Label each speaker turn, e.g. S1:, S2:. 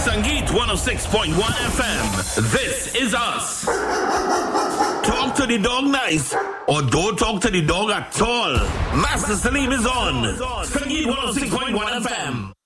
S1: Sangeet 106.1 FM. This is us. Talk to the dog nice, or don't talk to the dog at all. Master Salim is on. Sangeet 106.1 FM.